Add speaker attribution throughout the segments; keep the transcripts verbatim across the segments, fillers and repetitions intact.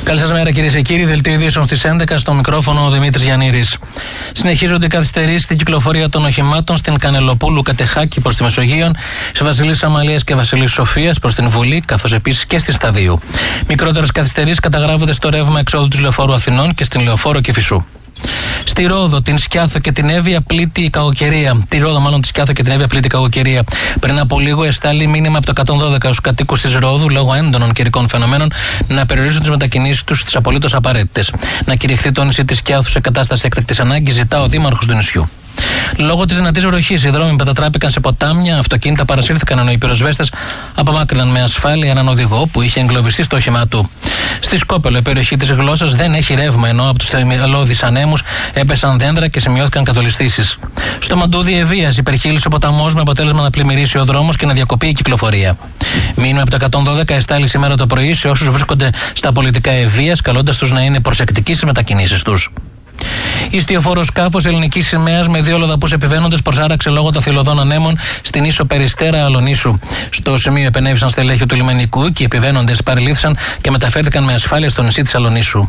Speaker 1: Καλή σας μέρα, κυρίες και κύριοι. Δελτίο ειδήσεων στις έντεκα, στο μικρόφωνο ο Δημήτρης Γιαννήρης. Συνεχίζονται οι καθυστερήσεις στην κυκλοφορία των οχημάτων στην Κανελοπούλου Κατεχάκη προς τη Μεσογείον, σε Βασιλής Αμαλίας και Βασιλής Σοφίας προς την Βουλή, καθώς επίσης και στη Σταδίου. Μικρότερες καθυστερήσεις καταγράφονται στο ρεύμα εξόδου της Λεωφόρου Αθηνών και στην Λεωφόρο Κηφισού. Στη Ρόδο, την Σκιάθο και την Εύβοια πλήττει η κακοκαιρία. Τη Ρόδο, μάλλον τη Σκιάθο και την Εύβοια πλήττει η κακοκαιρία. Πριν από λίγο, εστάλει μήνυμα από το εκατόν δώδεκα στους κατοίκους της Ρόδου, λόγω έντονων καιρικών φαινομένων, να περιορίσουν τις μετακινήσεις τους στις απολύτως απαραίτητες. Να κηρυχθεί το νησί της Σκιάθου σε κατάσταση έκτακτης ανάγκης, ζητά ο δήμαρχος του νησιού. Λόγω της δυνατής βροχής, οι δρόμοι μετατράπηκαν σε ποτάμια, αυτοκίνητα παρασύρθηκαν ενώ οι πυροσβέστες απομάκρυναν με ασφάλεια έναν οδηγό που είχε εγκλωβιστεί στο όχημά του. Στη Σκόπελο, η περιοχή της Γλώσσας δεν έχει ρεύμα, ενώ από τους θεμελώδεις ανέμους έπεσαν δέντρα και σημειώθηκαν κατολιστήσεις. Στο Μαντούδι, Ευβοίας, υπερχείλησε ο ποταμός με αποτέλεσμα να πλημμυρίσει ο δρόμος και να διακοπεί η κυκλοφορία. Μήνυμα από το εκατόν δώδεκα εστάλει σήμερα το πρωί σε όσους βρίσκονται στα πολιτικά Ευβοίας, καλώντας τους να είναι προσεκτικοί στις μετακινήσεις τους. Ιστιοφόρο σκάφος ελληνικής σημαίας με δύο λοδαπούς επιβαίνοντες προσάραξε λόγω των θηλωδών ανέμων στην ίσο Περιστέρα Αλονίσου. Στο σημείο επενέβησαν στελέχη του λιμενικού και οι επιβαίνοντες παρελήφθησαν και μεταφέρθηκαν με ασφάλεια στο νησί της Αλονίσου.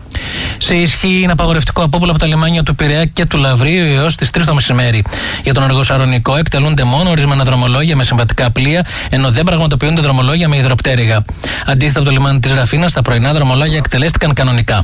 Speaker 1: Σε ισχύ είναι απαγορευτικό απόπουλο από τα λιμάνια του Πειραιά και του Λαβρίου έως τις τρεις το μεσημέρι. Για τον Αργοσαρονικό εκτελούνται μόνο ορισμένα δρομολόγια με συμβατικά πλοία, ενώ δεν πραγματοποιούνται δρομολόγια με υδροπτέρυγα. Αντίθετα από το λιμάνι της Ραφίνας, τα πρωινά δρομολόγια εκτελέστηκαν κανονικά.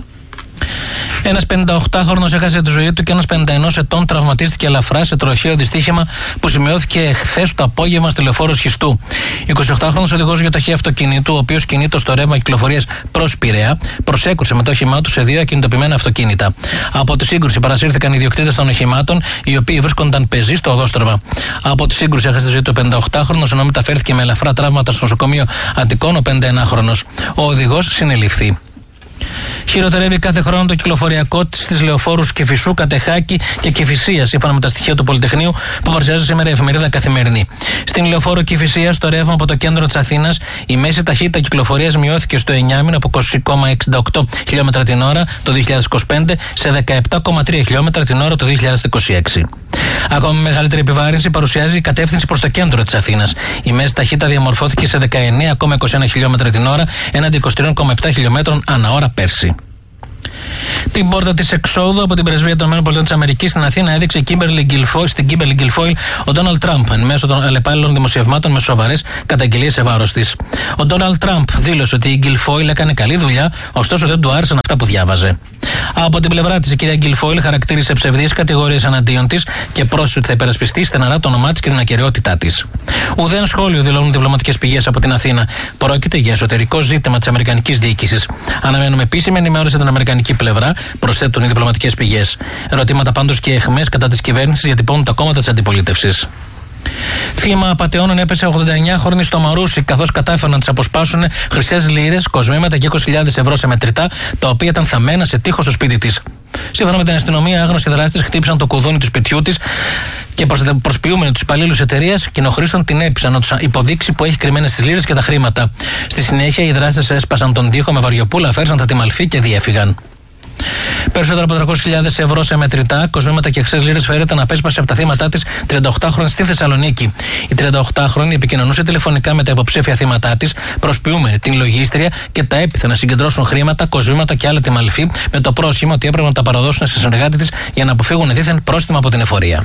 Speaker 1: Ένας πενηνταοκτάχρονος έχασε τη ζωή του και ένας πενήντα ενός ετών τραυματίστηκε ελαφρά σε τροχαίο δυστύχημα που σημειώθηκε χθες το απόγευμα στη Λεωφόρο Σχιστού. εικοσιοκτάχρονος οδηγός γιοταχή αυτοκινήτου, ο οποίος κινείτο στο ρεύμα κυκλοφορίας προς Πειραιά, προσέκρουσε με το όχημά του σε δύο ακινητοποιημένα αυτοκίνητα. Από τη σύγκρουση παρασύρθηκαν οι ιδιοκτήτες των οχημάτων, οι οποίοι βρίσκονταν πεζοί στο οδόστρωμα. Από τη σύγκρουση έχασε τη ζωή του πενηνταοκτάχρονος, ενώ μεταφέρθηκε με ελαφρά τραύματα στο νοσοκομείο Αττικών ο πενηνταενάχρονος. Ο οδηγός συνελήφθη. Χειροτερεύει κάθε χρόνο το κυκλοφοριακό της Λεωφόρους Κηφισού, Κατεχάκη και Κηφισίας, σύμφωνα με τα στοιχεία του Πολυτεχνείου που παρουσιάζει σήμερα η εφημερίδα Καθημερινή. Στην Λεωφόρο Κηφισίας, στο ρεύμα από το κέντρο της Αθήνας, η μέση ταχύτητα κυκλοφορίας μειώθηκε στο εννιάμηνο από είκοσι κόμμα εξήντα οκτώ χιλιόμετρα την ώρα το δύο χιλιάδες είκοσι πέντε σε δεκαεπτά κόμμα τρία χιλιόμετρα την ώρα το δύο χιλιάδες είκοσι έξι. Ακόμη μεγαλύτερη επιβάρυνση παρουσιάζει η κατεύθυνση προς το κέντρο της Αθήνας. Η μέση ταχύτητα διαμορφώθηκε σε δεκαεννέα κόμμα είκοσι ένα χιλιόμετρα την ώρα έναντι είκοσι τρία κόμμα επτά χιλιόμετρων ανά ώρα πέρσι. Την πόρτα της εξόδου από την Πρεσβεία των ΗΠΑ στην Αθήνα έδειξε στην Κίμπερλι Γκιλφόιλ ο Ντόναλντ Τραμπ εν μέσω των αλλεπάλληλων δημοσιευμάτων με σοβαρές καταγγελίες σε βάρος της. Ο Ντόναλντ Τραμπ δήλωσε ότι η Γκιλφόιλ έκανε καλή δουλειά, ωστόσο δεν του άρεσαν αυτά που διάβαζε. Από την πλευρά της, η κυρία Γκιλφόιλ χαρακτήρισε ψευδείς κατηγορίες εναντίον της και πρόσθεσε ότι θα υπερασπιστεί στεναρά το όνομά της και την ακεραιότητά της. Ουδέν σχόλιο δηλώνουν διπλωματικές πηγές από την Αθήνα. Πρόκειται για εσωτερικό ζήτημα της αμερικανικής διοίκησης. Αναμένουμε επίσημη ενημέρωση από την αμερικανική πλευρά, προσθέτουν οι διπλωματικές πηγές. Ερωτήματα πάντως και αιχμές κατά της κυβέρνησης διατυπώνουν τα κόμματα της αντιπολίτευσης. Θύμα απατεώνων έπεσε ογδονταεννιάχρονη στο Μαρούσι, καθώς κατάφεραν να τις αποσπάσουν χρυσές λίρες, κοσμήματα και είκοσι χιλιάδες ευρώ σε μετρητά, τα οποία ήταν θαμμένα σε τοίχο στο σπίτι της. Σύμφωνα με την αστυνομία, άγνωστοι δράστες χτύπησαν το κουδούνι του σπιτιού της και προσποιούμενοι τους υπαλλήλους εταιρείας κοινοχρήστων την έπεισαν να τους υποδείξει που έχει κρυμμένες τις λίρες και τα χρήματα. Στη συνέχεια, οι δράστες έσπασαν τον τοίχο με βαριοπούλα, φέρσαν τα τιμαλφή και διέφυγαν. Περισσότερα από τριακόσιες χιλιάδες ευρώ σε μετρητά, κοσμήματα και χρυσές λίρες φέρεται να απέσπασε από τα θύματά της τριανταοκτάχρονη στη Θεσσαλονίκη. Η τριανταοκτάχρονη επικοινωνούσε τηλεφωνικά με τα υποψήφια θύματά της, προσποιούμενη την λογίστρια και τα έπειθε να συγκεντρώσουν χρήματα, κοσμήματα και άλλα τιμαλφή με το πρόσχημα ότι έπρεπε να τα παραδώσουν σε συνεργάτη της για να αποφύγουν δίθεν πρόστιμα από την εφορία.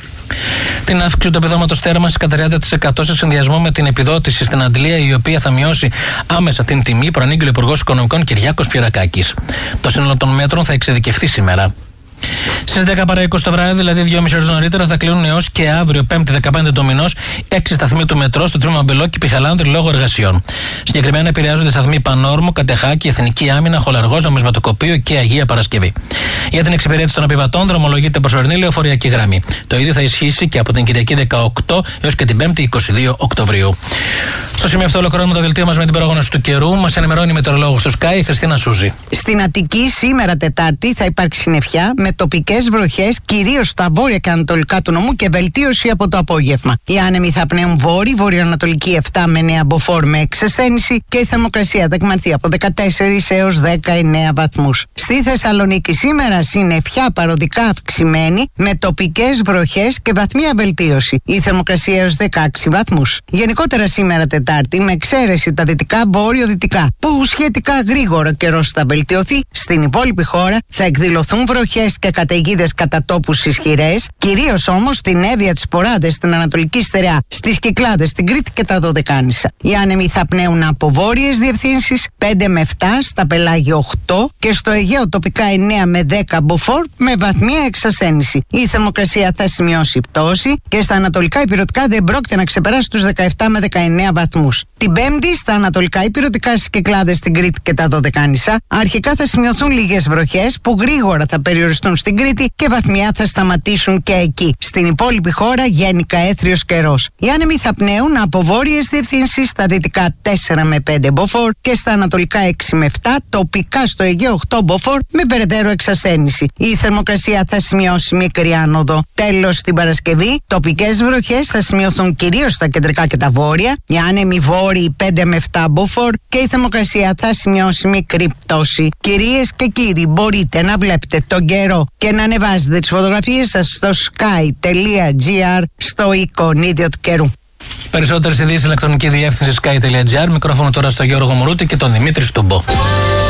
Speaker 1: Την αύξηση του επιδόματος θέρμανσης κατά τριάντα τοις εκατό σε συνδυασμό με την επιδότηση στην αντλία, η οποία θα μειώσει άμεσα την τιμή, προανήγγειλε ο Υπουργός Οικονομικών Κυριάκος Πιερακάκης. Το σύνολο των μέτρων θα εξειδικευτεί σήμερα. Στις δέκα παρά είκοσι το βράδυ, δηλαδή δυόμιση ώρες νωρίτερα, θα κλείνουν έως και αύριο, Πέμπτη δεκαπέντε του μηνός, έξι σταθμοί του μετρό στο τμήμα Μπελόκη Πιχαλάνδρη λόγω εργασιών. Συγκεκριμένα επηρεάζονται σταθμοί Πανόρμου, Κατεχάκη, Εθνική Άμυνα, Χολαργός, Νομισματοκοπείο και Αγία Παρασκευή. Για την εξυπηρέτηση των επιβατών δρομολογείται προσωρινή λεωφορειακή γραμμή. Το ίδιο θα ισχύσει και από την Κυριακή δεκαοκτώ έως και την Πέμπτη είκοσι δύο Οκτωβρίου. Στο σημείο αυτό ολοκληρώνουμε το δελτίο μας με την πρόγνωση του καιρού. Μας ενημερώνει η μετεωρολόγος του Sky, η Χριστίνα Σούζη.
Speaker 2: Στην Αττική σήμερα Τετάρτη θα υπάρξει συννεφιά με τοπικές βροχές κυρίως στα βόρεια και ανατολικά του νομού και βελτίωση από το απόγευμα. Οι άνεμοι θα πνέουν βόρειο, βορειοανατολική επτά με εννέα μποφόρ με εξασθένηση και η θερμοκρασία θα εκμανθεί από δεκατέσσερις έως δεκαεννέα βαθμούς. Στη Θεσσαλονίκη σήμερα συννεφιά παροδικά αυξημένη με τοπικές βροχές και βαθμία βελτίωση. Η θερμοκρασία έως δεκαέξι βαθμούς. Γενικότερα σήμερα Τετάρτη, με εξαίρεση τα δυτικά βόρειο-δυτικά, που σχετικά γρήγορα καιρός θα βελτιωθεί, στην υπόλοιπη χώρα θα εκδηλωθούν βροχές και καταιγίδες κατά τόπους ισχυρές, κυρίως όμως στην Εύβοια, τις Ποράδες, στην Ανατολική Στερεά, στις Κυκλάδες, στην Κρήτη και τα Δωδεκάνησα. Οι άνεμοι θα πνέουν από βόρειες διευθύνσεις πέντε με επτά, στα πελάγια οκτώ και στο Αιγαίο τοπικά εννέα με δέκα μποφόρ με βαθμία εξασθένηση. Η θερμοκρασία θα σημειώσει πτώση και στα ανατολικά υπηρετικά δεν πρόκειται να ξεπεράσει τους δεκαεπτά με δεκαεννέα βαθμούς. Την Πέμπτη στα ανατολικά υπηρετικά, στις Κυκλάδες, στην Κρήτη και τα Δωδεκάνησα αρχικά θα σημειωθούν λίγες βροχές που γρήγορα θα περιοριστούν στην Κρήτη και βαθμιά θα σταματήσουν και εκεί. Στην υπόλοιπη χώρα γενικά έθριος καιρός. Οι άνεμοι θα πνέουν από βόρειες διευθύνσεις στα δυτικά τέσσερα με πέντε μποφόρ και στα ανατολικά έξι με επτά, τοπικά στο Αιγαίο οκτώ μποφόρ με περαιτέρω εξασθένηση. Η θερμοκρασία θα σημειώσει μικρή άνοδο. Τέλος, την Παρασκευή, τοπικές βροχές θα σημειωθούν κυρίως στα κεντρικά και τα βόρεια. Οι άνεμοι βόρειοι πέντε με επτά μποφόρ και η θερμοκρασία θα σημειώσει μικρή πτώση. Κυρίες και κύριοι, μπορείτε να βλέπετε τον καιρό και να ανεβάζετε τις φωτογραφίες σας στο sky.gr στο εικονίδιο του καιρού.
Speaker 1: Περισσότερες ειδήσεις ηλεκτρονική διεύθυνση sky.gr. Μικρόφωνο τώρα στο Γιώργο Μουρούτη και τον Δημήτρη Στούμπο.